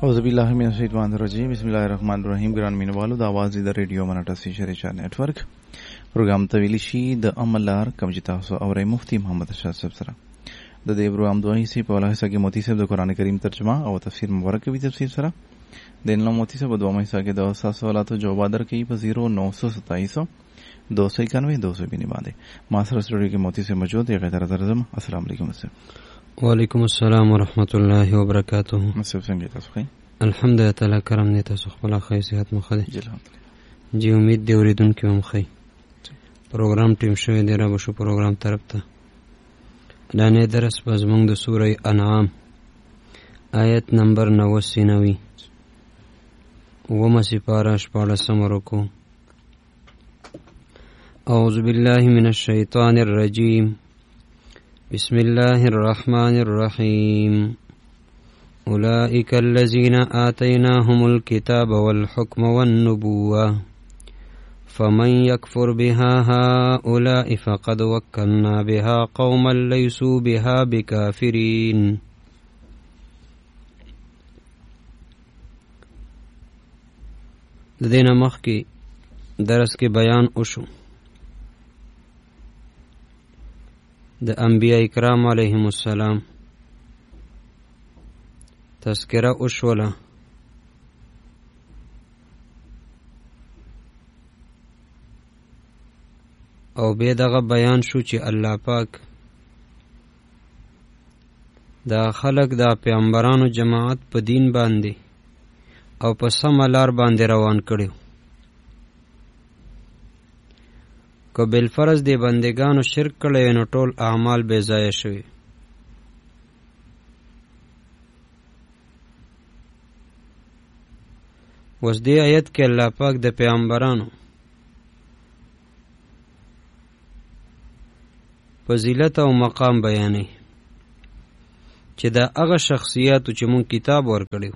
औज़ुबिल्लाहिमिनश्शैतानिर्रजीम बिस्मिल्लाहिर्रहमानिर्रहीम ग्रान मीनवालो द आवाज़ द रेडियो मराठा शरीचा नेटवर्क प्रोग्राम तवीलिशी द अमलार कमजिता सो और मुफ्ती मोहम्मद अशरफ सरा द दे प्रोग्राम दुआई से पहला हिस्सा के मोती से द कुरान करीम तर्जुमा और तफसीर मुबारक की तफसीर सरा दिन लो मोती से दुआ हिस्सा के 10 सवालात जवाब की 0927 291 292 मास्टर स्टूडियो के मोती से मौजूद है गैर तर्जुमा। अस्सलाम वालेकुम सर। वालेकुम अस्सलाम व रहमतुल्लाहि व बरकातुहू। सब संगे तसखै अल्हम्दुलिल्लाह ताला करम ने तसखला खै सेहत मखदे जी अल्हम्दुलिल्लाह जी उम्मीद दे औरिदुन के हम खै प्रोग्राम टीम शो दे रब शो प्रोग्राम तरफ ता लाने दरस बजमंग द सूरह अनआम आयत नंबर 99 वमा सिपारा शपाड़ा समरो को औज़ु बिल्लाहि मिनश शैतानिर रजीम बिस्मिल्लाहिर्रहमानिर्रहीम उलाइका अल्लज़ीना आतैनाहुमुल किताब वल हुक्म वन नुबुव्वा फमन यकफुर बिहा हाउलाइ फक़द वक्कलना बिहा कौमन लैसू बिहा बिकाफिरीन। देना मख की दरस के बयान उशु द अंबिया इकराम अलैहिमुस्सलाम तस्किरा उशवला او بے دغه بیان شو چې الله پاک دا خلق دا پیغمبرانو جماعت په دین باندې او په سم لار باندې روان کړي کو بل فرض دی بندگانو شرک کړي نو ټول اعمال بے ضایع شوي. وس دی آیت کې الله پاک د پیغمبرانو فضیلت او مقام بیانې چې دا هغه شخصیاتو چې مون کتاب ورکړو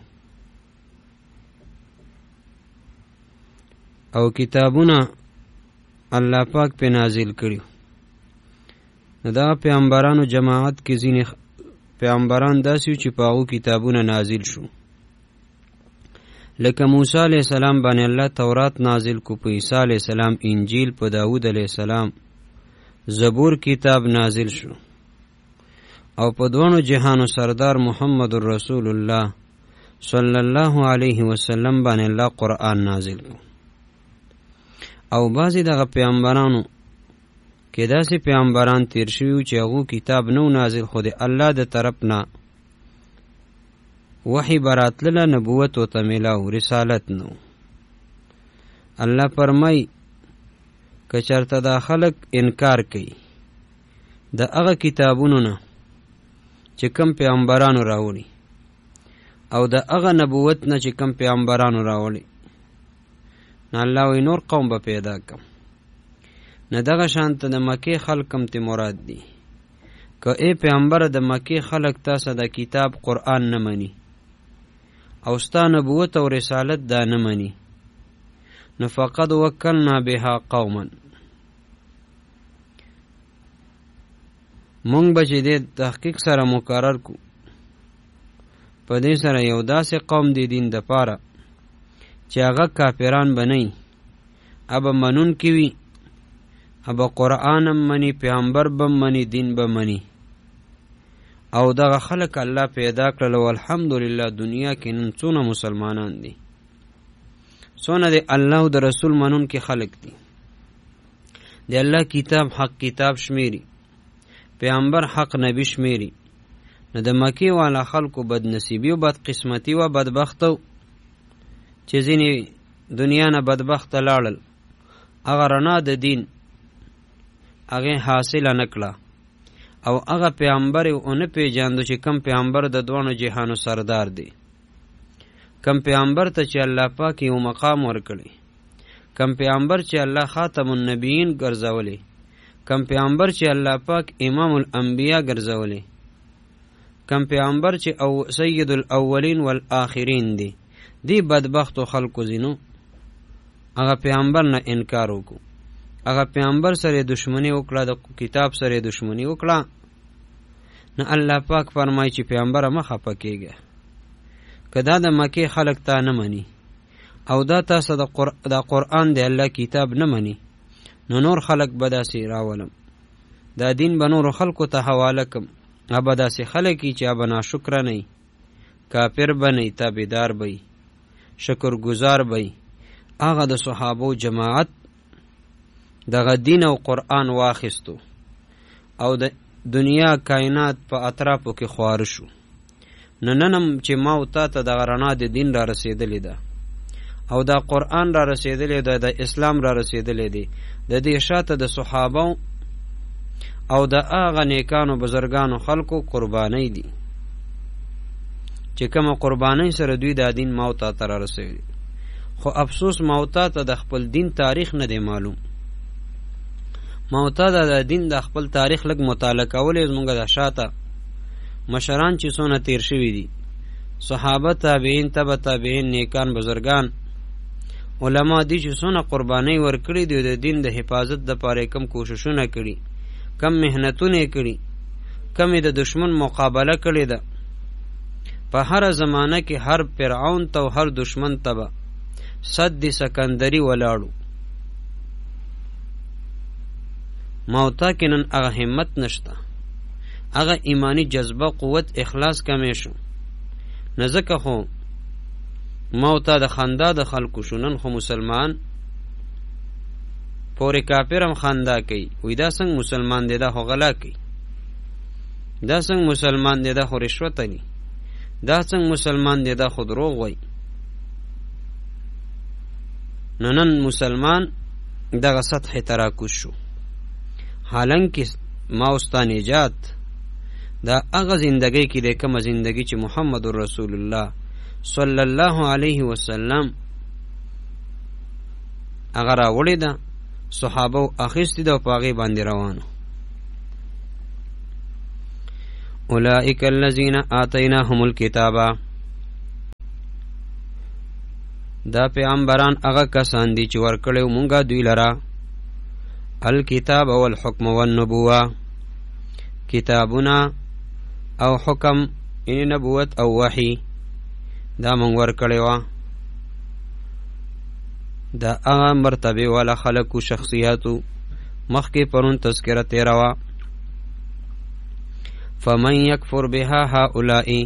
او کتابونه الله پاک په نازل کړیو. دا پیغمبرانو جماعت کې ځینې پیغمبران داسې چې پاغو کتابونه نازل شو لکه موسی علیہ السلام باندې الله تورات نازل کو، په عیسی علیہ السلام انجیل، په داود علیہ السلام زبور کتاب نازل شو او په دوانو جهانو سردار محمد رسول الله صلی الله علیه وسلم باندې الله قرآن نازل کو. او بعضی دغه پیغمبرانو کې داسې پیغمبران تیر شوي چې هغو کتاب نو نازل، خو د الله د طرف نه وحی براتله، نبوت او تمیلاو رسالت نو. الله فرمای که چرته دا خلق انکار کوي د هغه کتابونو نه چې کم پیغمبرانو راوړي او د هغه نبوت نه چې کم پیغمبرانو راوړي، نه الله وی نور قوم به پیدا کم. نه دغه شانته د مکې خلق کم ته مراد دي. که ای پیغمبر د مکې خلق تاسو د کتاب قرآن نه مني او ستا نبوت او رسالت دا نه مني، نو فقد وکلنا بها قوما، مونږ به چې د تحقیق سره مقرر کو په دې سره یو داسې قوم دی دین د پاره چې هغه کافران بنئ، ابا منون کی وی، ابا قرآن هم منی، پیغمبر بم منی، دین بم منی. او دغه خلق الله پیدا کړل او الحمدلله دنیا کې نن څونه مسلمانان دي، څونه د الله او د رسول منون کې خلق دي، د الله کتاب حق کتاب شمیري، پیغمبر حق نبی شمیري. نو د مکی والا خلقو بد نصیبی و بد قسمتی و بدبختو چې ځینې دنیا نه بدبخت لاړل، هغه رڼا د دین هغه حاصله نکړه او هغه پیغمبر او نه پیژاندو چې کم پیغمبر د دوانو جهانو سردار دی، کم پیغمبر ته چې الله پاک یو مقام ورکړي، کم پیغمبر چې الله خاتم النبیین ګرځولي، کم پیغمبر چې الله پاک امام الانبیاء ګرځولي، کم پیغمبر چې او سید الاولین والآخرین دی. دی بدبختو خلقو زینو هغه پیغمبر نه انکار وکړو، هغه پیغمبر سره دشمنی وکړه، د کتاب سره دشمنی وکړه. نه الله پاک فرمایي چې پیغمبر مخه پکېږي، که دا د مکې خلک تا نه مني او دا تاسو د قرآن د الله کتاب نه مني، نو نور خلک به داسې راولم، دا دین به نورو خلکو ته حواله کم. به داسې خلک چې به ناشکره نه وي، کافر به نه وي، تابعدار به وي، شکرګزار به وي. هغه د صحابو جماعت دغه دین او قرآن واخیستو او د دنیا کائنات په اطرافو کې خواره شو. نو ننم چې ما او تا ته دغه رڼا د دین را رسېدلې ده او دا قرآن را رسېدلی ده، د اسلام را رسېدلی دی، د دې شاته د صحابو او د هغه نیکانو بزرګانو خلکو قربانۍ دي چې کومه قربانۍ سره دوی دا دین ما او تا ته را رسوي. خو افسوس ما او تا ته د خپل دین تاریخ نه دی معلوم. ما او تا د دین د خپل تاریخ لږ مطالعه کولی، زمونږ د شاته مشران چې څونه تیر شوي دي، صحابه، تابعین، تبع تابعین، نیکان بزرگان، علما دي چې څونه قربانۍ ورکړي دي، د دین د حفاظت دپاره کم کوششونه کړي، کم محنتونه کړي، کم د دشمن مقابله کړې ده. په هر زمانه کې هر فرعون ته او هر دشمن ته به صد سکندری ولاړو. موتا کې نن هغه همت نشته، هغه ایمانی جذبه، قوت، اخلاص کمی شو. نه ځکه خو موتا د خندا د خلکو شو، نن خو مسلمان پورې کافر هم خندا کوي، وی دا څنګه مسلمان دی، دا خو غلا کوي، دا څنګه مسلمان دی، دا خو رشوت دی، دا څنګه مسلمان دی، دا خو دروغ وای. نو نن مسلمان دغه سطح تراکوز شو. حالانکه ما استا نجات دا هغه زندگی کې دی کومه زندگی چې محمد رسول الله صلی الله علیه وسلم هغه راوړې ده، صحابه اخیستې ده او په هغې باندې روانو. اولئک الذین آتیناهم الکتاب، دا پیغمبران هغه کسان دي چې ورکړیو مونږه دوی لره الکتاب والحکم والنبوه، کتابونه او حکم یعنی نبوت او وحی دا مونږ ورکړی وه. دا هغه مرتبه والا خلقو شخصیاتو مخکې پرون تذکره تیره وه. فمن یکفر بها هؤلاء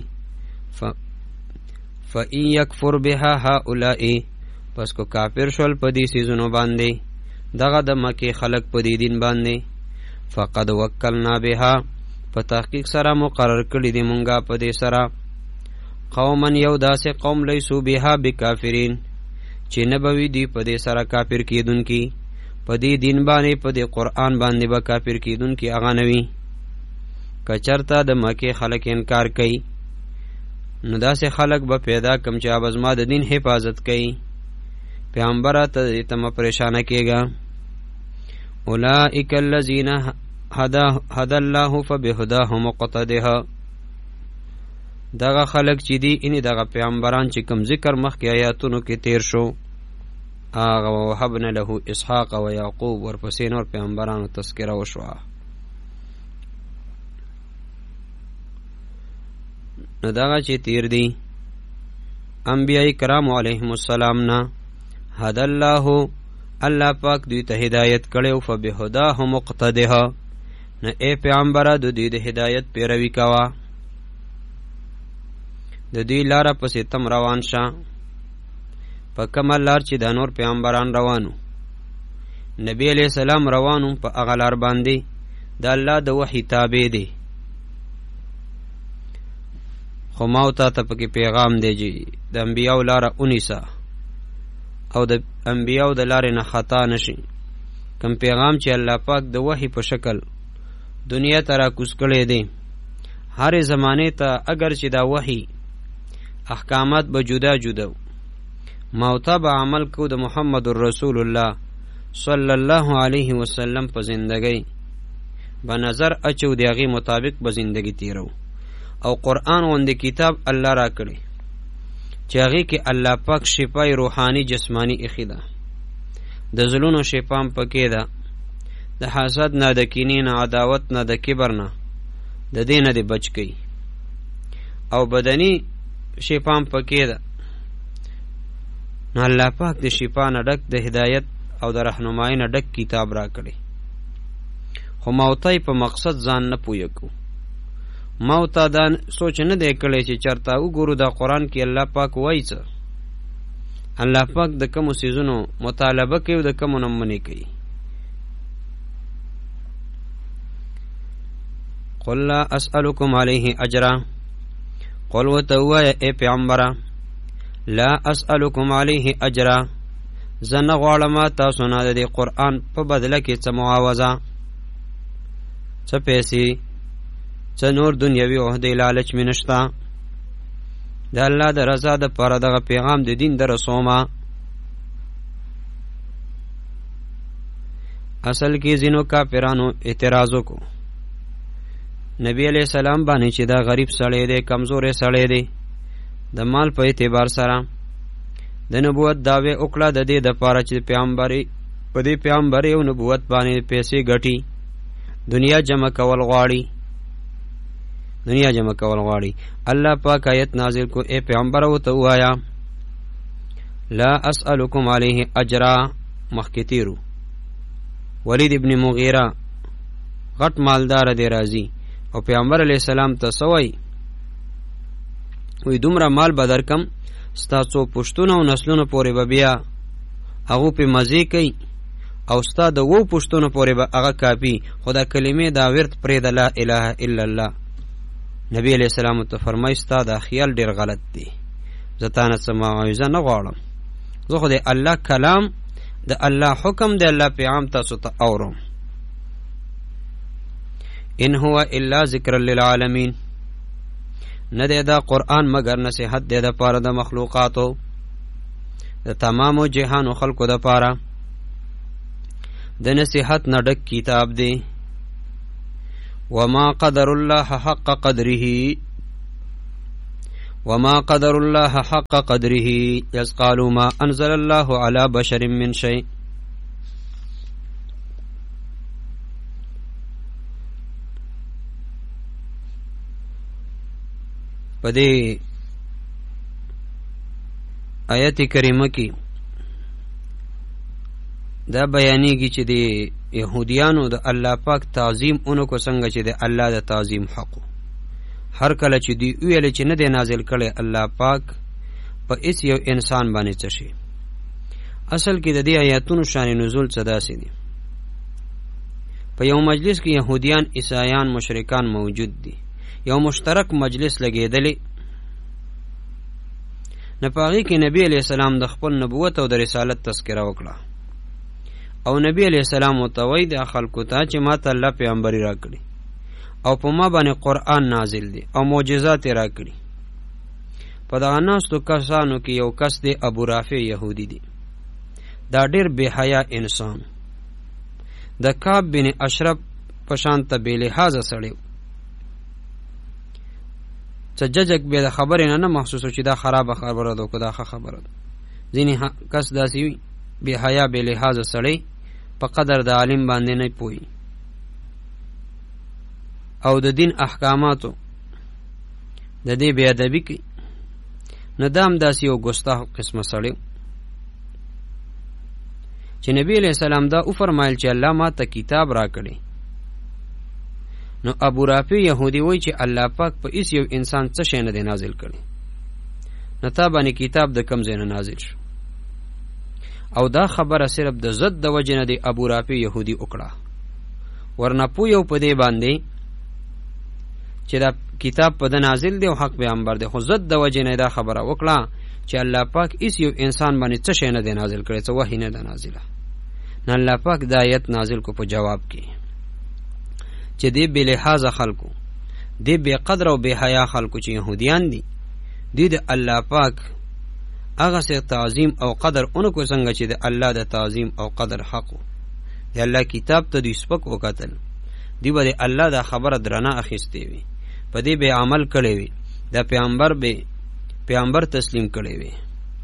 فإن یکفر بها هؤلاء، پس کو کافر شول په دې سیزونو باندې دغه د مکې خلق په دې دین باندې، فقد وکلنا بها، په تحقیق سره مقرر کړي دي مونږه په دې سره، قوما یو داسې قوم لیسو بها بکافرین چې نه به وي دوی په دې سره کافر کېدونکي، په دې دین باندې په دې قرآن باندې به کافر کېدونکي هغه نه وي. که چرته د مکې خلک انکار کوي نو داسې خلک به پیدا کم چې به زما د دین حفاظت کوي. پیغمبره ته دې ته مه پریشانه کېږه. اولئک الذین هدى الله فبهداه مقتده، دغه خلق چې دي ان دغه پیغمبران چې کوم ذکر مخکې آیاتونو کې تیر شو، هغه وهبنا له اسحاق و یعقوب، ورپسې نور پیغمبرانو تذکره وشوه. نو دغه چې تیر دي انبیاء کرام علیهم السلام نه هدى الله، الله پاک دوی ته هدایت کړو، فبهداه مقتده، نه ای پیغمبره د دوی د هدایت پیروي کوه، د دوی لاره پسې تم روان شه، په کومه لار چې د نور پیغمبران روانو، نبی علیہ السلام روانو په هغه لار باندې د الله د وحی تابع دی. خو ما او تا ته پکې پیغام دی چې د انبیاو لاره ونیسه او د انبیاو د لارې نه خطا نشي. کوم پیغام چې الله پاک د وحی په شکل دنیا ته راکوز کړی دی، هر زمانه ته اگر چې دا وحی احکامات به جدا جدا، ما او تا به عمل کو د محمد رسول الله صلی الله علیه وسلم په زندگی به نظر اچو دی، هغې مطابق به زندگی تیرو. او قرآن غوندې کتاب الله را کړی چې هغې کې الله پاک شفای روحانی جسمانی ایښې ده، د زړونو شفا هم پکې ده، د حسد نه، د کینې نه، عداوت نه، د کبر نه، د دې نه دې بچ کوي. او بدني شیپام پکې ده. نو الله پاک د شفا نه ډک د هدایت او د رهنمایۍ نه ډک کتاب را کړی. خو موتی په مقصد ځان نه پویه کو. موتا دا سوچ نه دی کړی چې چرته وګورو دا قرآن کې الله پاک وایي څه. الله پاک د کومو څیزونو مطالبه کوي او د کومو نه منع کوي. قل لا اسألكم عليه اجرا، قل وتوایه ای پیغمبره لا اسألكم عليه اجرا، زه نه غواړم تاسو نه د دې قرآن په بدله کې څه معاوضه، څه پیسې، څه نور دنیوي عهدې لالچ مې نشته. د الله د رضا دپاره دغه پیغام د دین در رسومه. اصل کې ځینو کافرانو اعتراض وکړو نبی علیہ السلام باندې چې دا غریب سړی دی، کمزوری سړی دی، د مال په اعتبار سره د نبوت دعوی وکړه د دې دپاره چې پیغمبري په دې پیغمبري او نبوت باندې پیسې ګټي، دنیا جمع کول غواړي. الله پاک آیت نازل کو اے پیغمبر او ته وایا لا اسألكم علیه اجرا. مخکې تیرو ولید ابن مغیره غټ مالدار دی راځي او پیغمبر علیہ السلام ته سوای وی دومره مال به درکم ستا څو پښتونه او نسلونه پورې به بیا هغو پې مزې کوي او ستا د 2 پښتونو پورې به هغه کافي، خو دا کلمې دا ورد پرېږده لا اله الا الله. نبی علیہ السلام ته فرمای ستا دا خیال ډیر غلط دی، زه تا نه څه معاوضه نه غواړم، زه خو د الله کلام د الله حکم د الله پیغام تاسو ته اورم. ان هو الا ذکر للعالمین، نه دی دا قرآن مگر نصیحت دی د پاره د مخلوقاتو، د تمامو جهانو خلقو د پاره د نصیحت نه ډک کتاب دی. وما قدر الله حق قدره، وما قدر الله حق قدره اذ قالوا ما انزل الله على بشر من شيء. پدې آیت کریمه کې دا بیانېږي چې د یهودیانو د الله پاک تعظیم اونکو څنګه چې د الله د تعظیم حق هر کله چې دی ویل چې نه دی نازل کړي الله پاک په هیڅ یو انسان باندې څه شي. اصل کې د دې آیاتونو شان نزول څه داسې دي. په یو مجلس کې یهودیان، عیسایان، مشرکان موجود دي، یو مشترک مجلس لګېدلی. نه په هغې کې نبی علیہ السلام د خپل نبوت او د رسالت تذکره وکړه او نبی علیہ السلام ورته وایي د خلکو ته چې ما ته الله پیغمبري را کړي او په ما باندې قرآن نازل دی او معجزات را کړي. په دغه ناستو کسانو کې یو کس دی ابو رافع یهودي دی. دا ډېر بې حیا انسان، د کعب بن اشرف په شان ته بې لحاظه سړی، څه ججک به د خبرې نه محسوسو چې دا خرابه خبره ده که دا ښه خبره ده. ځینې کس داسې وي بې حیا بې لحاظه سړی، په قدر د عالم باندې نه پوهي او د دین احکاماتو د دې بې ادبي کوي. نو دا هم داسې یو ګستاخ قسمه سړی چې نبی علیہ السلام دا وفرمایل چې الله ما ته کتاب را کړی. نو ابو رافع یهودي وای چې الله پاک په هیڅ یو انسان څه شی نه دی نازل کړی، نو تا باندې کتاب د کوم ځای نه نازل شو. او دا خبره صرف د ضد د وجې نه دی ابو رافع یهودي وکړه، ورنه پوی په دې باندې چې دا کتاب په د نازل دی او حق پیغمبر دی، خو ضد د وجې نه دا خبره وکړه چې الله پاک هیڅ یو انسان باندې څه شی نه دی نازل کړی، څه وحی نه ده نازله. نو الله پاک دا آیت نازل کو په جواب کې چې دې بې لحاظه خلکو، دې بې قدر او بې حیا خلکو چې یهودیان دي، دې د الله پاک هغه څه تعظیم او قدر اونکو څنګه چې د الله د تعظیم او قدر حقو د الله کتاب ته دوی سپک وکتل، دوی به د الله دا خبره درنه اخیستې وي، په دې به عمل کړی وي، د پیغمبر تسلیم کړی وي.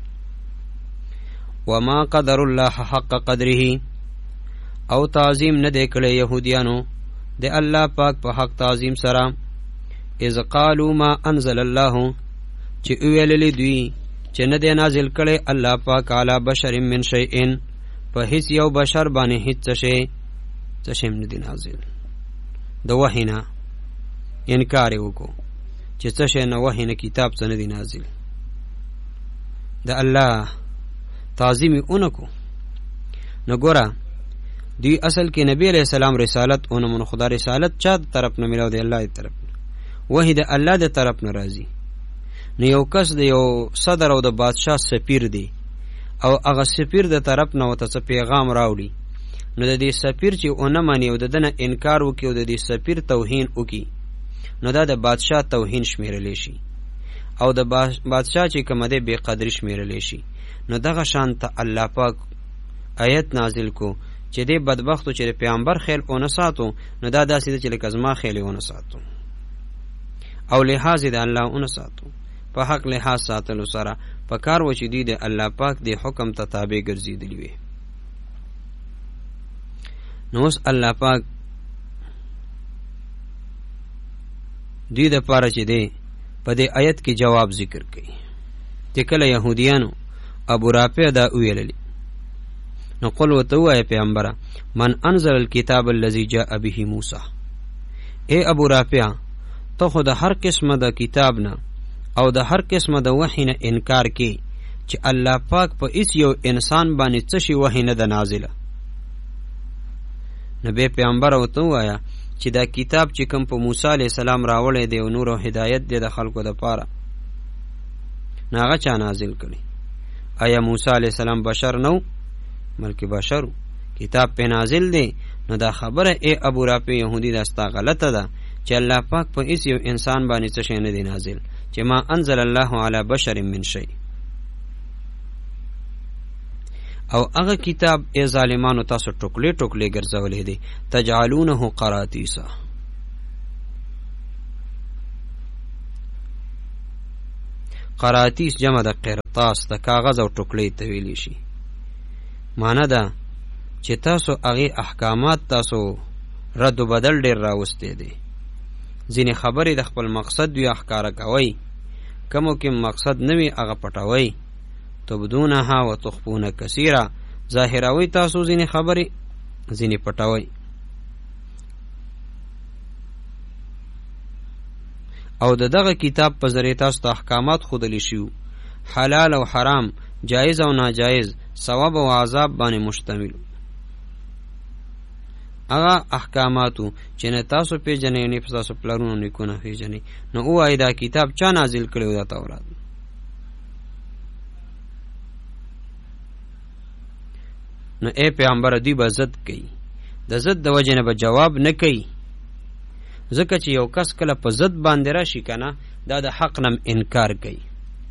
وما قدر الله حق قدره، او تعظیم نه دی کړی یهودیانو د الله پاک په حق تعظیم سره. اذ قالوا ما انزل الله، چې ویللی دوی چې نه دی نازل کړی الله پاک علی بشر من شیئن په هیڅ یو بشر باندې هیڅ څه شی نه دی نازل. د وحی نه انکار وکړو چې څه شی نه وحی نه کتاب څه نه دی نازل. د الله تعظیم اونکو. نو ګوره دوی اصل کې نبی علیہ السلام رسالت اونمون خدا رسالت چا د طرف نه ملاو دی الله دی طرف نه وحی د الله د طرف نه راځي. نو یو کس د یو صدر او د بادشاہ سفیر دی او هغه سفیر د طرف نه وته څه پیغام راوړي نو د دې سفیر چې اونه مانی او د دنه انکار وکي او د دې سفیر توهین وکي نو دا د بادشاہ توهین شمیرل شي او د بادشاہ چې کوم دی بے قدر شمیرل شي. نو دغه شان ته الله پاک آیت نازل کو چې دې بدبختو چې پیغمبر خیل اونه ساتو نو دا داسې چې لکه زما خیل اونه ساتو او لحاظ د الله اونه ساتو په حق لحاظ ساتلو سره په کار و چې دوی د الله پاک د حکم ته تابع ګرځېدلی وي. نو اوس الله پاک دوی د پاره چې دی په دې آیت کې جواب ذکر کوي چې کله يهوديانو ابو رافع دا ویللی نو قل وتوای پیغمبره من انزل الكتاب الذي جاء به موسی. اے ابو رافع ته خو د هر قسمه د کتاب نه او د هر قسمه د وحی نه انکار کی چې الله پاک په هیڅ یو انسان باندې څه شی وحی نه د نازله. نبی پیغمبر وته وایا چې دا کتاب چې کوم په موسی علی السلام راوړی دی او نور او هدایت دی د خلکو لپاره ناغه چا نازل کړي. آیا موسی علی السلام بشر نو بلکې بشر کتاب په نازل دی. نو دا خبره ای ابو رافع يهودي داستا غلطه ده چې الله پاک په هیڅ یو انسان باندې څه شی نه دی نازل چې ما انزل الله علی بشر من شی. او هغه کتاب ای ظالمانو تاسو ټوکلي ټوکلي ګرځولې دي تجعلونه قراطیسا. قراطیس جمع د قرطاس د کاغذ او ټوکلي ته ویلی شي. معنی ده چې تاسو هغه احکامات تاسو رد و بدل ډیر راوستي دي. ځینې خبرې د خپل مقصد وی احکار کوي کومو کې مقصد نوي هغه پټوي تبدونها وتخفون كثيرا. ظاهروي تاسو ځینې خبرې ځینې پټوي او دغه کتاب په ذریعه تاسو احکامات خودلی شو حلال او حرام جایز او ناجایز ثواب او عذاب باندې مشتمل. هغه احکاماتو چې نه تاسو پیژنې نه تاسو پلانونه نه کو نه پیژنې نو وای دا کتاب چا نازل کړو دا تورات. نو اے پیغمبر دی به زد کوي د زد د وجه نه به جواب نه کوي ځکه چې یو کس کله په زد باندې راشي کنه دا د حق نم انکار کوي.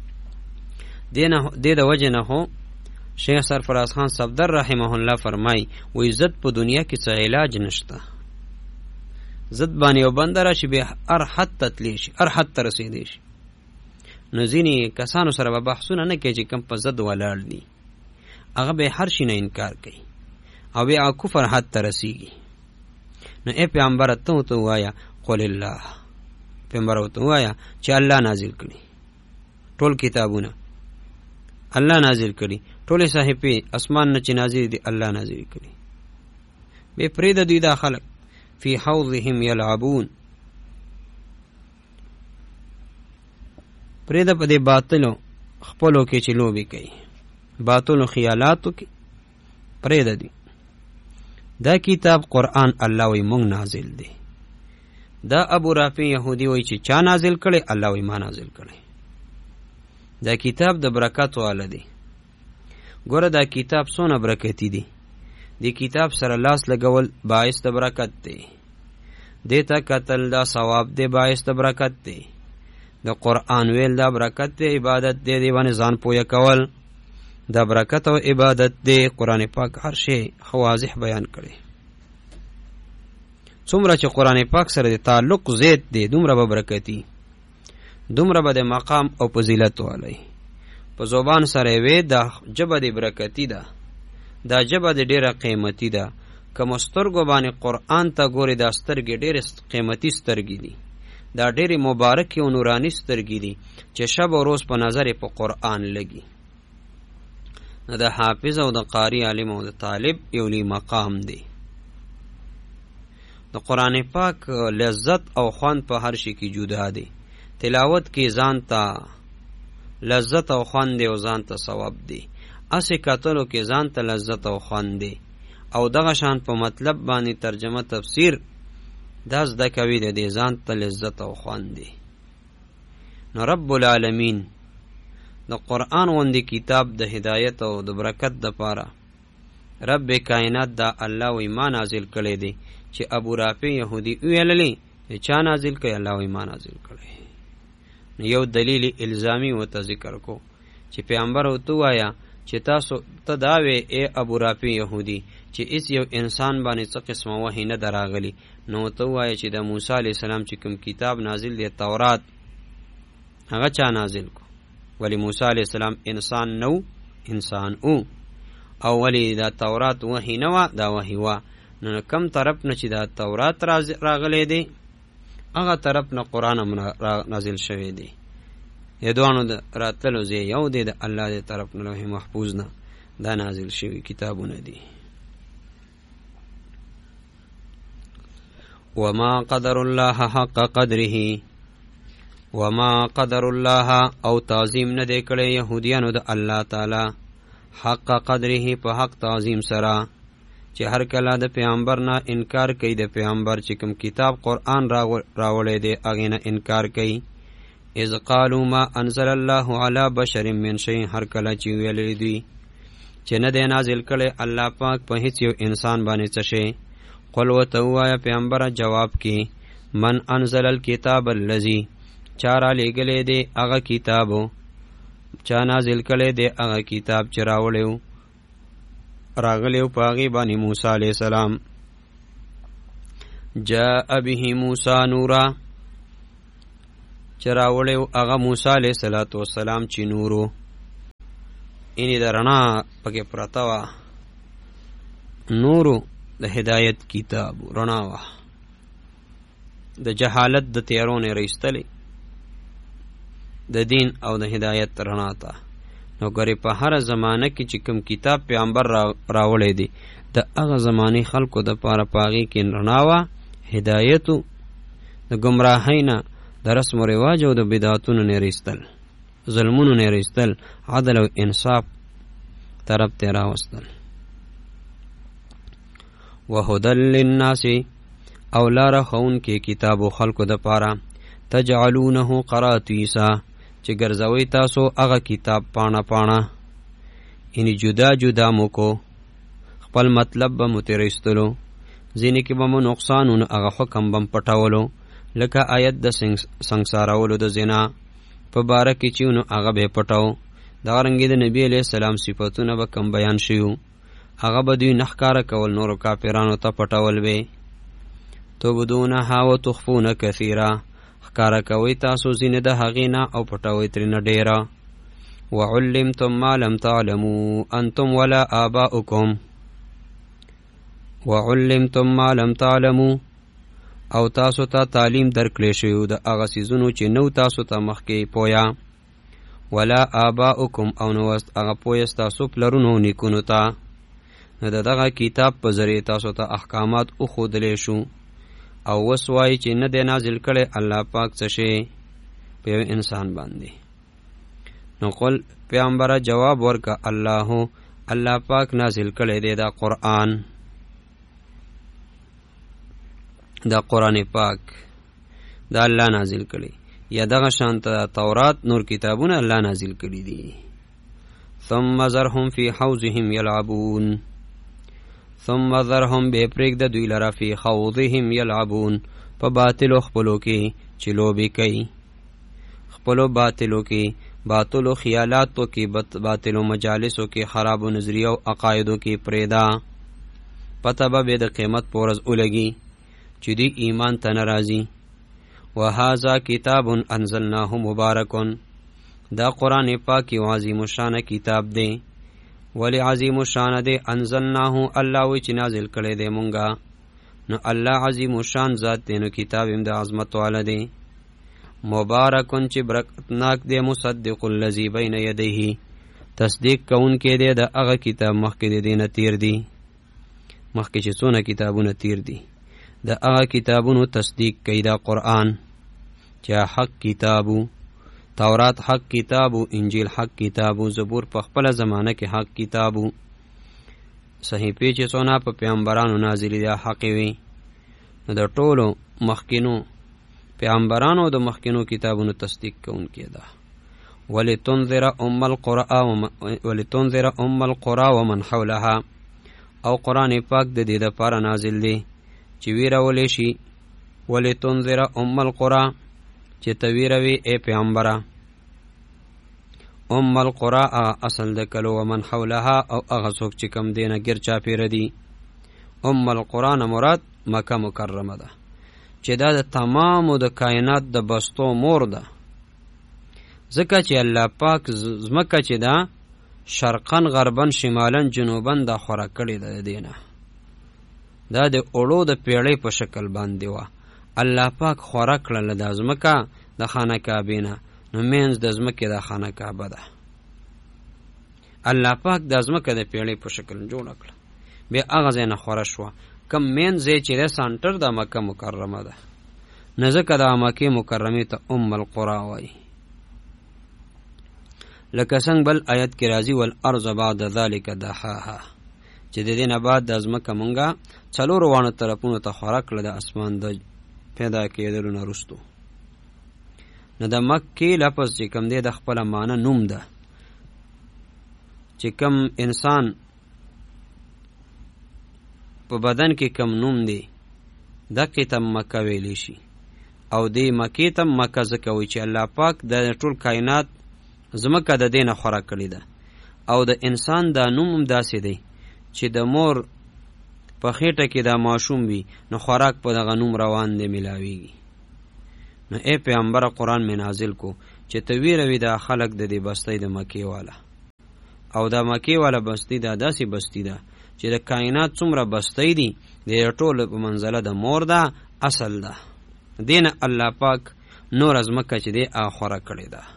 دې د وجه نه هو شیخ سرفراز خان صفدر رحمه الله فرمای وې زد په دنیا کې څه علاج نشته. زد باندې یو بنده راشي به هر حد تتلی شي هر حد ته رسیدي شي. نو ځینې کسانو سره به بحثونه نه کوي چې کم په زد ولاړ دي هغه به هر شي نه انکار کوي او بیا کفر حد ته رسیږي. نو اے پیغمبر ته وایا قول الله پیغمبر ته وایا چې الله نازل کړي ټول کتابونه الله نازل کړي ټول صحیفه اسمان نه چې نازل دي الله نازل کړي. به پرې د دوی دا خلق فی حوضهم یلعبون پرې د په دې باطلو خپلو کې چې لوبي کوي باطلو خیالاتو کې پرې د دي. دا کتاب قرآن الله وی مونږ نازل دی. دا ابو رافع يهودي وی چې چا نازل کړي الله وی ما نازل کړي. دا کتاب د برکت والا دی. ګوره دا کتاب څونه برکتی دی. دی کتاب سره لاس لګول باعث د برکت دی. دیتا قتل دا ثواب دی باعث د برکت دی. د قرآن ویل دا برکت دی عبادت دی دی باندې ځان پوهه کول دا برکت او عبادت دی. قرآن پاک هر شی واضح بیان کړي. څومره چې قرآن پاک سره د تعلق زیات دی دومره به برکتی دومره به د مقام او فضیلت والی. په زبان سره وی دا جبه د برکتی ده دا جبه د ډیره قیمتي ده. کوم سترګو باندې قرآن ته ګوري دا سترګې ډیره قیمتي سترګې دي. دا ډېرې مبارکې او نوراني سترګې دي چې شب او روز په نظر په قرآن لګي. د حافظ او د قاری عالم او د طالب یو لوی مقام دی. د قرآن پاک لذت او خوند په هر شي کې جدا دی. تلاوت کې ځان ته لذت او خوند دی او ځان ته ثواب دی. اسې کتلو کې ځان ته لذت او خوند دی او دغه شان په مطلب باندې ترجمه تفسیر دا زده کوي د دې ځان ته لذت او خوند دی. نو رب العالمین د قرآن غوندې کتاب د هدایت او د برکت دپاره رب کائنات دا الله وی ما نازل کړی دی چې ابو رافع یهودي ویللی چا نازل کړی؟ الله وی ما نازل کړی. نو یو دلیل الزامی ورته ذکر کو چې پیغمبر ورته ووایه چې تاسو ته دا وی ای ابو رافع یهودي چې اس یو انسان باندې څه قسمه وحی نه دراغلی، نو ورته ووایه چې د موسی علیه السلام چې کوم کتاب نازل دی تورات هغه چا نازل کو؟ ولی موسی علیه السلام انسان نو، انسان او ولی دا تورات وحی نه وه، دا وحی وه. نو کم طرف نه چې دا تورات راغلی دی هغه طرف نه قرآن هم نازل شوی دی. د دوانو د راتلو ځای یو دی، د الله د طرف نه لوح محفوظ نه دا نازل شوي کتابونه دي. وما قدر الله حق قدره، وما قدر الله او تعظیم نه دی کړی یهودیانو د الله تعالی حق قدره په حق تعظیم سره، چې هر کله د پیغمبر نه انکار کوي، د پیغمبر چې کوم کتاب قرآن راوړی دی هغې نه انکار کوي. اذ قالوا ما انزل الله على بشر من شيء، هر کله چې ویلی دوی چې نه دی نازل کړی الله پاک په هیڅ یو انسان باندې څه شی. قل ورته ووایه پیغمبره جواب کې من انزل الکتاب الذي، چا را لیږلی دی هغه کتابو، چا نازل کړی دی هغه کتاب چې راغلی په هغې باندې موسی علیه السلام. جاء به موسی نورا، چې راوړی هغه موسی علیه السلام چې نورو یعنې د رڼا پکې پرته وه، نورو د هدایت کتاب رڼا وه، د جهالت د تیارو نه رایستلی د دین او د هدایت رڼا ته. نو ګورې په هره زمانه کې چې کوم کتاب پیغمبر راوړی دی د هغه زمانې خلکو دپاره په هغې کې رڼا وه، هدایت د ګمراهۍ نه، د رسم و رواج او د بدعتونو نه رایستل، ظلمونو نه رایستل، عدل او انصاف طرف ته راوستل. وهدل للناس او لاره ښوونکې کتابو خلکو دپاره، تجعلونه قراطیسا چې ګرځوئ تاسو هغه کتاب پاڼه پاڼه، یعنې جدا جدا مو کو، خپل مطلب به مو ترې ایستلو، ځینې کې به مو نقصانونه هغه حکم به م پټولو، لکه آیت د سنګسارولو د زنا په باره کې چې نو هغه به یې پټو. دغرنګې د نبي علیه السلام صفتونه به کم بیان شوي، هغه به دوی نه ښکاره کول، نورو کافرانو ته پټول به. تبدونها وتخفون کثیرا، ښکاره کوئ تاسو ځینې د هغې نه او پټوئ ترېنه ډېره. وعلمتم ما لم تعلموا انتم ولا آباؤکم، وعلمتم ما لم تعلموا او تاسو ته تعلیم درکړی شوی د هغه څیزونو چې نو تاسو ته مخکې پویا، ولا آباؤکم او نو هغه پویه ستاسو پلرونو نیکونو ته. نو د دغه کتاب په ذریعې تاسو ته احکامات وښودلی شو، او اوس وایي چې نه دی نازل کړی الله پاک څه شی په یو انسان باندې. نو قل پیغمبره جواب ورکه الله پاک نازل کړی دی دا قرآن، دا قرآن پاک دا الله نازل کړی، یا دغه شانته تورات نور کتابونه الله نازل کړي دي. ثم ذرهم فی حوضهم یلعبون، ثم ذرهم به پرېږده دوی لره فی حوضهم یلعبون، په باطلو خپلو کې چې لوبې کوي، خپلو باطلو کې، باطلو خیالاتو کې، باطلو مجالسو کې، خرابو نظریو عقایدو کې پرېږده، پته به د قیمت په ورځ ولګي چې دوی ایمان ته نه راځي. وهذا کتاب انزلناه مبارکون، دا قرآن پاک یو عظیم الشان کتاب دی. ولی عظیم الشان دی؟ انزلناه الله وی چې نازل کړی دی مونږه، نو الله عظیم الشان ذات دی، نو کتاب هم د عظمت والا دی. مبارکون چې برکتناک دی مصدق الذی بین یدیه تصدیق کوونکی دی د هغه کتاب مخکې د دې نه تیر دی مخکې چې څونه کتابونه تیر دي د هغه کتابونو تصدیق کوي دا قرآن چې حق کتابو تورات حق کتابو انجیل حق کتابو زبور په خپله زمانه کې حق کتابو صحیفې چې څونه په پیغمبرانو نازلې دا حق وي نو د ټولو مخکینو پیغمبرانو د مخکینو کتابونو تصدیق کوونکی ده ولتنذر ام القرى ومن حولها او قرآن پاک د دې دپاره نازل دی چې ویرولې شي ولتنذر ام القرى چې ته ویروي ای پیغمبره ام القرى اصل د کلو ومن حولها او هغه څوک چې کم دی نه ګیر چاپېره دي ام القرى نه مراد مکه مکرمه ده چې دا د تمامو د کائنات د بستو مور ده ځکه چې الله پاک ځمکه چې ده شرقن غربن شمالن جنوبن دا خوره کړې ده د دې نه دا د اوړو د پیړۍ په شکل باندې وه الله پاک خوره کړله دا ځمکه د خانه کعبې نه نو مینځ د ځمکې دا خانه کعبه ده الله پاک دا ځمکه د پیړۍ په شکل جوړه کړه بیا هغه ځای نه خوره شوه کم مین ځای چې دی سانټر د مکه مکرمه ده نه ځکه د مکې مکرمې ته ام القرى وایي لکه څنګه بل آیت کې راځي والارض بعد ذلک دحاها چې د دې نه بعد د ځمکه مونږه څلورو واړو طرفونو ته خوره کړه د اسمان د پیدا کېدلو نه وروستو نو د مکې لفظ چې کوم دی د خپله معنی نوم ده چې کوم انسان په بدن کې کم نوم دی دقې ته مکه ویلی شي او دې مکې ته مکه ځکه وایي چې الله پاک د ټول کائنات ځمکه د دې نه خوره کړې ده او د انسان دا نوم هم داسې دی چې د مور په خېټه کې دا ماشوم وي نو خوراک په دغه نوم روان دی میلاویږي نو ای پیغمبره قرآن مې نازل کو چې ته ویروي دا خلق د دې بستۍ د مکې والا او دا مکې والا بستۍ دا داسې بستۍ ده چې د کائنات څومره بستۍ دي د ټولو په منزله د مور ده اصل ده دې نه الله پاک نور ځمکه چې دی خوره کړې ده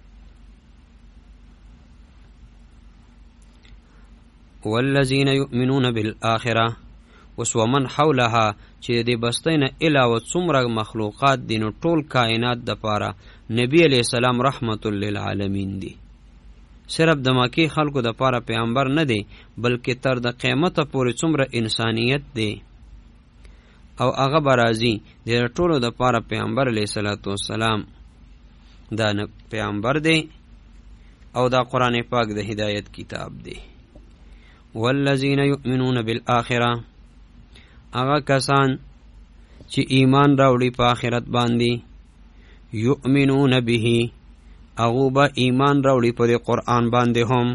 والذین یؤمنون بالآخرة وس ومن حولها چې دې بستۍ نه علاوه څومره مخلوقات دي نو ټول کائنات دپاره نبی علیه السلام رحمت للعالمین دی صرف د مکې خلکو دپاره پیغمبر نه دی بلکې تر د قیامته پورې څومره انسانیت دی او هغه به راځي د ټولو دپاره پیغمبر علیه صلات وسلام دا پیغمبر دی او دا قرآن پاک د هدایت کتاب دی والذین یؤمنون بالآخرة هغه کسان چې ایمان راوړي په آخرت باندې یؤمنون به هغه به ایمان راوړي په قرآن باندې هم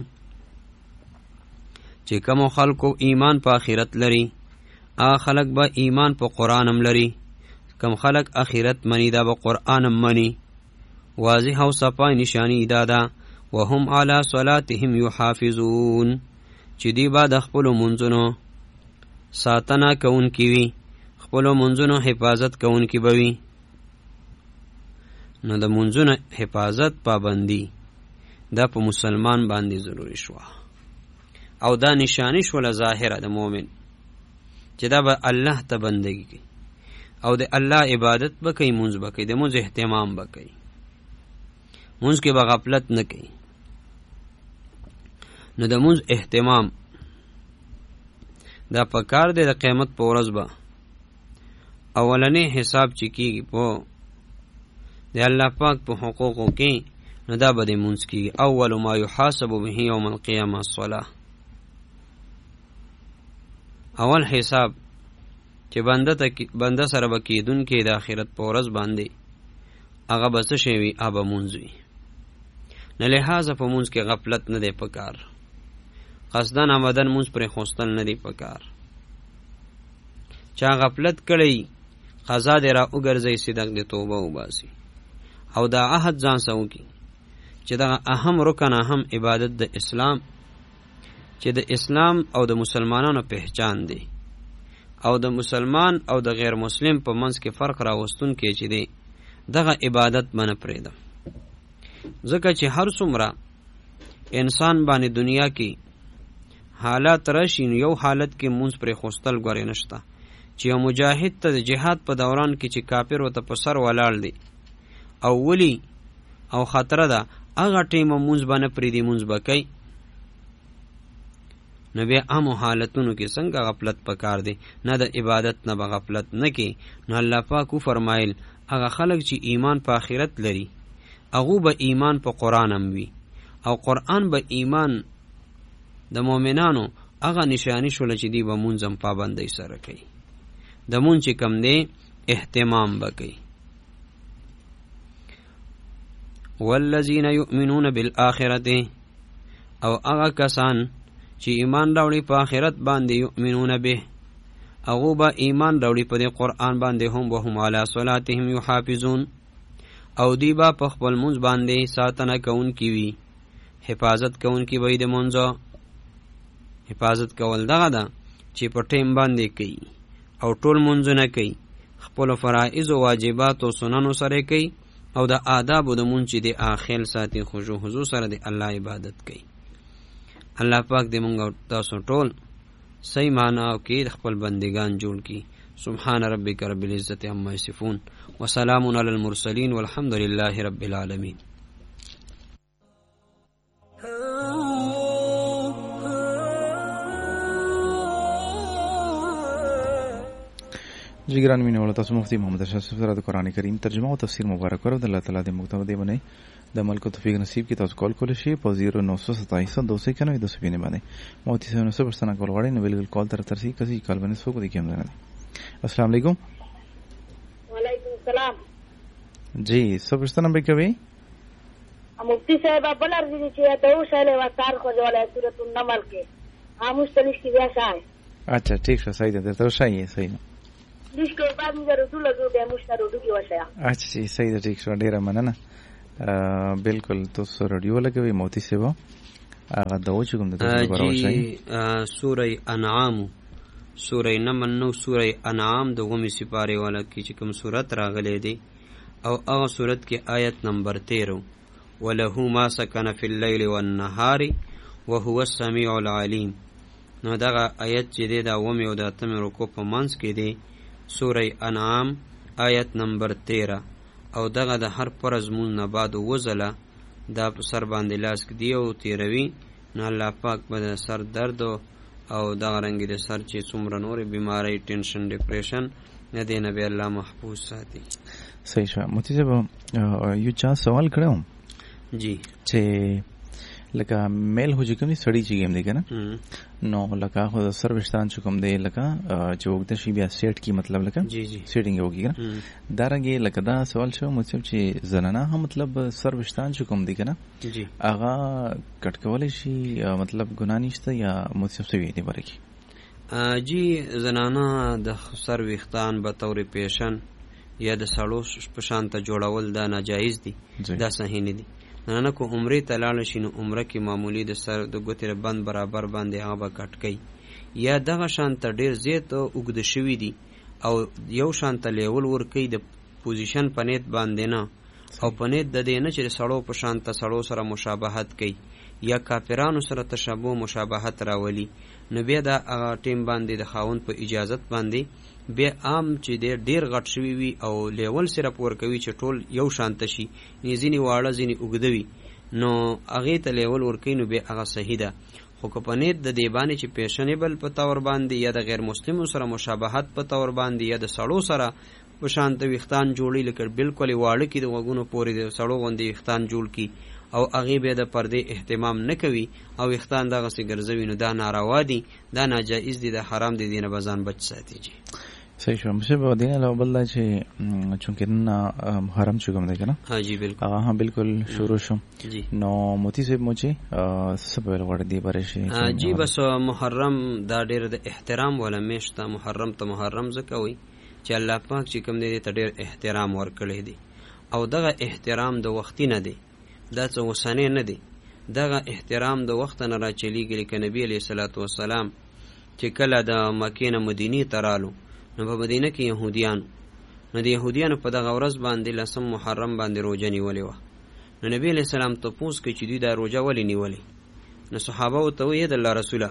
چې کوم خلکو ایمان په آخرت لري هغه خلک به ایمان په قرآن هم لري کوم خلک آخرت مني دا به قرآن هم مني واضح او صفای نشانی دا ده وهم علی صلاتهم یحافظون چې دی با د خپلو منځونو ساتنه کوونکي وي خپلو منځونو حفاظت کوونکي به وي نو د منځونو حفاظت پابندي دا په مسلمان باندې ضروري شوه او دا نشانی شوله ظاهره د مؤمن چې دا به الله ته بندګي کوي او د الله عبادت به کوي منځ به کوي د منځ اهتمام به کوي منځ کې به غفلت نه کوي نو د منځ اهتمام دا پکار دی د قیامت په ورځ به اولنی حساب چې کېږي په د الله پاک په حقوقو کې نو دا به د منځ کېږي اول ما یحاسب به یوم القیامه الصلاة اول حساب چې بنده سره به کېدونکی د آخرت په ورځ باندې هغه به څه شی وي هغه به منځ وي نه لحاظه په منځ کې غفلت نه دی پکار قصدن آمدن منځ پرې خوستل نه دی پکار چا غفلت کړی قضا دې را وګرځئ صدق دې توبه وباسي او دا عهد ځان سره وکړي چې دغه اهم رکن اهم عبادت د اسلام چې د اسلام او د مسلمانانو پہچان دی او د مسلمان او د غیر مسلم په منځ کې فرق راوستون کې چې دی دغه عبادت باندې پرېږدم. ځکه چې هر څومره انسان باندې دنیا کې حالات راشي نو یو حالت کې مونږ پرې خوستل ګورې نشته چې یو مجاهد ته د جهاد په دوران کې چې کافر ورته په سر ولاړ دی او ولی او خطر ده هغه ټیمه مونږ باندې پرېږدي مونږ به کوي. نو بیا عامو حالتونو کې څنګه غفلت پکار دی؟ نه د عبادت نه به غفلت نه کې. نو الله پاک فرمایل هغه خلک چې ایمان په آخرت لري هغه به ایمان په قرآن هم وي او قرآن به ایمان د مؤمنانو هغه نشانی شول چې دی به مونږ هم پابندۍ سره کوي. د مونږ چې کم دی اهتمام به کوي. والذین یؤمنون بالآخرة او هغه کسان چې ایمان راوړي په آخرت باندې یؤمنون به هغه به ایمان راوړي په دې قرآن باندې هم وهم علی صلاتهم یحافظون او دی با په خپل مونږ باندې ساتنه کوونکي وي حفاظت کوونکي وي د مونږ. حفاظت کول دغه ده چې په ټیم باندې کوي او ټول مونږونه کوي خپل فرائض او واجبات او سننو سره کوي او د آداب او د مونږ چې د آخر ساتي خشوع حضور سره د الله عبادت کوي. الله پاک دې مونږ تاسو ټول صحیح معنا او کې خپل بندگان جوړ کړي. سبحان ربک رب العزة عما یصفون وسلام علی المرسلین والحمد لله رب العالمین. جی ګران مینه ولا تاسو مفتی محمد اشرف سره د قران کریم ترجمه او تفسیر مبارک ورو د الله تعالی د مقتدی باندې د عمل کو توفیق نصیب کی تاسو کال کول شي په 0927 291 باندې موتی سره نو سبستانه کول غواړي نو بالکل کال تر ترسي کسي کال باندې سو کو دي کوم نه. السلام علیکم. وعلیکم السلام. جی سبستانه به کوي مفتی صاحب بل ارزي چې ته وشاله وتار خو جوړه سورۃ النمل کې مستلش کی بیا شای. اچھا ٹھیک ہے صحیح ده تر شای صحیح دیش کو بعد موږ رسول الله به مشترو دغه وشیا. اچھا جی صحیح ده ٹھیک شو ډیره مننه. بالکل تاسو رادیو لګوي موتی سیوا هغه د وچ کوم د برابر شي. سوره انعام سوره نمل نو سوره انعام د غومي سپاره والا کې چې کوم سورت راغلي دي او هغه سورت کې آیت نمبر 13 وله ما سکن فی الليل والنهار وهو السميع العليم. نو دغه آیت چې دی دا غومي او د اتم رکو په منځ کې دی سوره انعام آیت نمبر 13 او دغه د هر فرض مون نه بعد وزله دا په سر باندې لاس کې دی او تیروي نو الله پاک به سر درد او دغه رنګ د سر چې څومره نور بیماری ټینشن ډیپریشن نه دی نه به الله محفوظ ساتي. صحیح شو. موتی صاحب یو چا سوال کړم جی چې لکه میل هو چې کوم سړی چې گیم دی کنه نو لکه خو سر وشتان چې کوم دی لکه چې وګد شي بیا سیټ کی مطلب لکه جی جی سیټینګ وګی کنه دا رنګه لکه دا سوال شو مطلب چې زنانه هم مطلب سر وشتان چې کوم دی کنه جی هغه کټ کول شي مطلب ګنا نشته یا مطلب څه وی دی برکی جی زنانه د سر وختان به تور پیشن یا د سړو په شان ته جوړول دا ناجایز دي دا صحیح نه دي. نه کو عمره ته لاړ شي نو عمره کې معمولی د سر د ګوتره بند برابر باندې هغه کټ کوي یا دغه شان ته ډیر زیات اوګد شوی دي او یو شان ته لیول ور کوي د پوزیشن پنيت باندې نه او پنيت د دې نه چې سړو په شان ته سړو سره مشابهت کوي یا کافرانو سره تشابه مشابهت راولي نو بیا دا ټیم باندې د خاون په اجازت باندې بیا عام چې ډیر غټ شوی وي او لیول سره پور کوي چې ټول یو شانت شي نيزيني واړه ځینی وګدوي نو هغه ته لیول ور کوي نو بیا هغه صحیح ده. خو که پنيت د دی باندې چې پیشنبل په تور باندې یا د غیر مسلمانو سره مشابهت په تور باندې یا د سړو سره په شانت وختان جوړی لکه بالکل واړه کې د وګونو پورې د سړو غوندي وختان جوړ کی او هغه به د پردې اهتمام نه کوي او وختان دغه سي ګرځوي نو دا ناروا دي دا ناجایز دي د حرام دي دینه بزان بچ ساتي. جی صحیح شو. مشه په دینه له بل چې چونکه نه حرام چې کوم دی کنه ها جی بالکل ها بالکل شروع شو جی نو موتی صاحب مو چې سبب ور دی برشي جی بس محرم دا ډیر د احترام ولا میشته محرم ته محرم زکوي چې الله پاک چې کوم دی ته ډیر احترام ورکړي دي او دغه احترام د وخت نه دی دا څه وسانه نه دی دغه احترام د وخت نه را چلیږي لکه نبی علیہ الصلوۃ والسلام چې کله د مکه نه مدینه ترالو نو په مدینه کې يهوديان نو د يهوديانو په دغه ورځ باندې لسم محرم باندې روزه نیولې وه. نو نبی علیہ السلام تپوس کوي چې دوی دا روزه ولې نیولې. نو صحابه ورته ویې د الله رسوله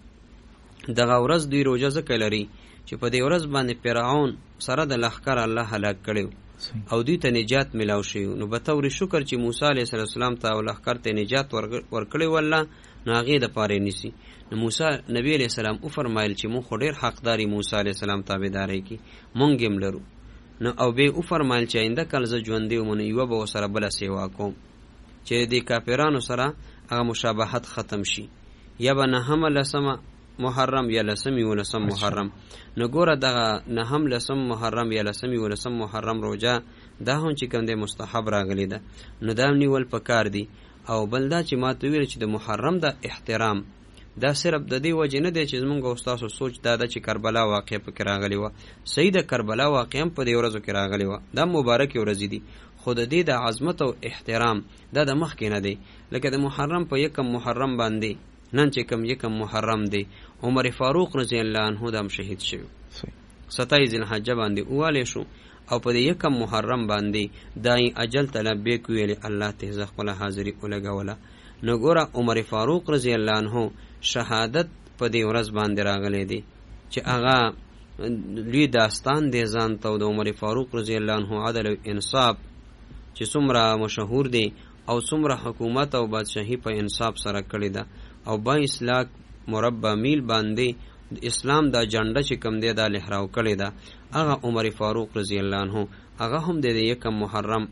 دغه ورځ دوی روزه ځکه لري چې په دې ورځ باندې فرعون سره د لښکر الله هلاک کړی او دوی ته نجات ملاو شوی. نو به طور شکر چې موسی علیه السلام ته او لښکر ته نجات ورکړی والله نو هغې دپاره نیسي. نو موسی نبی علیه السلام وفرمایل چې مونږ خو ډېر حقداري موسی علیه السلام تابعدارۍ کې مونږ هم لرو. نو او بیا وفرمایل چې آینده کله زه ژوندی وم نو یوه به ورسره بله سیوا کوم چې د کافرانو سره هغه مشابهت ختم شي. یا به نهمه لسمه محرم یا لسم یولسم محرم. نو ګوره دغه نهم لسم محرم یا لسم یولسم محرم روزه دا هم چې کوم دی مستحب راغلی ده. نو دا نیول پکار دی. او بل دا چې ما ته ویل چې د محرم د احترام دا صرف د دې وجې نه دی چې زمونږ او ستاسو سوچ دا ده چې کربلا واقع پکې راغلی وه. صحیح د کربلا واقع هم په دې ورځو کې راغلی وه. دا مبارکې ورځې دي خو د دې د عظمت او احترام دا د مخکې نه دی. لکه د محرم په یکم محرم باندې نن چې کم یکم محرم دی عمر فاروق رضی الله عنه دا هم شهید شو 27 ذوالحجه باندې اوالی شو او په یکم محرم باندې دای اجل تلبیک ویلی الله ته ز خپل حاضری ولګوله. نو ګوره عمر فاروق رضی الله عنه شهادت په دې ورځ باندې راغلی دی چې هغه لوی داستان دی ځان ته د عمر فاروق رضی الله عنه عدل او انصاف چې څومره مشهور دی او څومره حکومت او بادشاهي په انصاف سره کړې ده او 22 لاک مربع میل باندې اسلام دا جنډه چې کم دی دا لهراو کړې ده. هغه عمر فاروق رضی الله عنه هغه هم د یکم محرم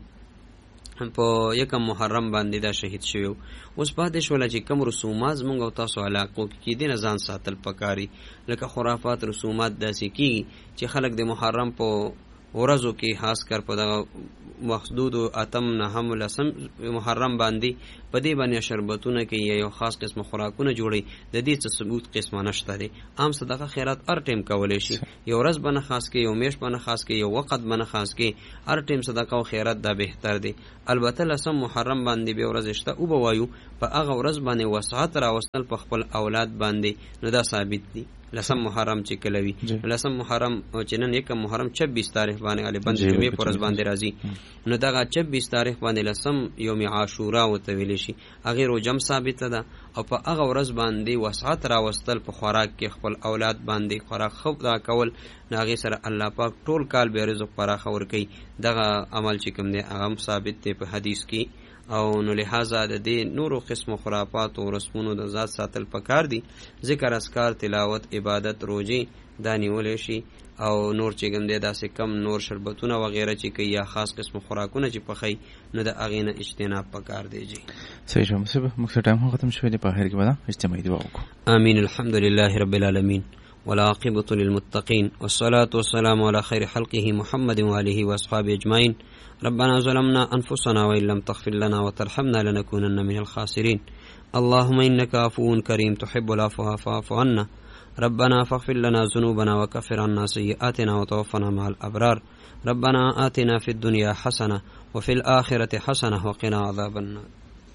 په یکم محرم باندې دا شهید شوی. اوس پاتې شوله چې کم رسومات زمونږ او تاسو علاقو کې کېدي نه ځان ساتل پکاري. لکه خرافات رسومات داسې کېږي چې خلک د محرم په ورځو کې خاص کر په دغه محدود اتم نهم لسم محرم باندې په دې باندې شربتونه کې یو خاص قسم خوراکونه جوړي. د دې څه ثبوت قسمه نشته دی. عام صدقه خیرات هر ټیم کولی شي. یو ورځ باندې خاص کې یو میاشت باندې خاص کې یو وخت باندې خاص کې هر ټیم صدقه او خیرات دا بهتر دی. البته لسم محرم باندې به ورځ شته او به وایو په هغه ورځ باندې وسعت راوستل په خپل اولاد باندې نو دا ثابت دی. لسم محرم چې کلوي لسم محرم چې نن یکم محرم 26 تاریخ باندې غالبا د جمعې پر ورځ باندې راځي. نو دغه 26 تاریخ باندې لسم یوم عاشورا وته ویل شي هغه روزم ثابت ده او په هغه ورځ باندې وسعت راوستل په خوراک کې خپل اولاد باندې خوراک خو دا کول ناغه سره الله پاک ټول کال به رزق پراخه ورکي. دغه عمل چې کوم دی هغه ثابت دی په حدیث کې. او نو لہذا د دې نورو قسم خرافات او رسمونو د ذات ساتل پکار دي. ذکر اذکار تلاوت عبادت روزي دا نیول شي او نور چې کوم دی داسې کم نور شربتونه وغیرہ چې کوي یا خاص قسم خوراکونه چې پخی نو د هغې نه اجتناب پکار دی. جی صحیح شو مصیبه مکسر ټایم هم ختم شوی دی. په آخر کې به دا اجتماعي دعا وکړو. آمین. الحمد لله رب العالمین والعاقبة للمتقين والصلاة والسلام على خير خلقه محمد وآله وأصحابه أجمعين. ربنا ظلمنا أنفسنا وإن لم تغفر لنا وترحمنا لنكونن من الخاسرين. اللهم إنك عفو كريم تحب العفو فاعف عنا. ربنا فاغفر لنا ذنوبنا وكفر عنا سيئاتنا وتوفنا مع الأبرار. ربنا آتنا في الدنيا حسنة وفي الآخرة حسنة وقنا عذاب النار.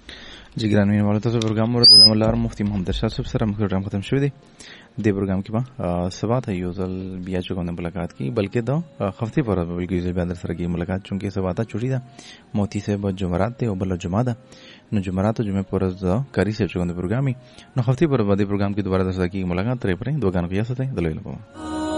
جګران مې ولته پروګرام ورته د مولار مفتي محمد ارشاد صاحب سره مخکې ختم شوی دی. د پروګرام کې به سبا ته یو ځل بیا چې کومه ملاقات کی بلکې دا هفته پر بلکې زه به سره کې ملاقات چونکې سبا ته چوری ده موتی صاحب جمعرات ته او بل جمعه ده نو جمعرات جمعه پر ورځ کاری صاحب څنګه پروګرامي نو هفته پر باندې پروګرام کې دوباره سره کې ملاقات ترې پرې دوه غن قیاس ته دلایل کوم.